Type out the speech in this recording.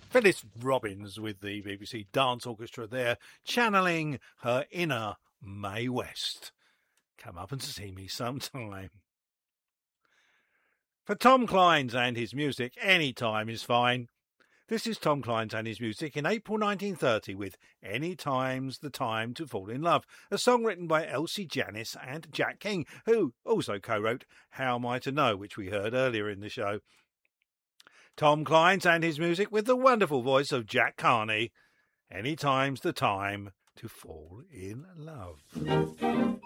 Phyllis Robbins with the BBC Dance Orchestra there, channeling her inner Mae West. Come up and see me sometime. For Tom Clines and his music, any time is fine. This is Tom Clines and his music in April 1930 with Any Time's the Time to Fall in Love, a song written by Elsie Janis and Jack King, who also co-wrote How Am I to Know, which we heard earlier in the show. Tom Clines and his music with the wonderful voice of Jack Carney. Any time's the time to fall in love.